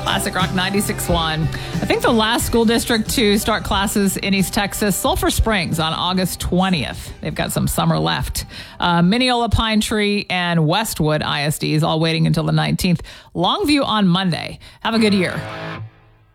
Classic Rock 96.1. I think the last school district to start classes in East Texas, Sulphur Springs, on August 20th. They've got some summer left. Mineola, Pine Tree, and Westwood ISDs all waiting until the 19th. Longview on Monday. Have a good year.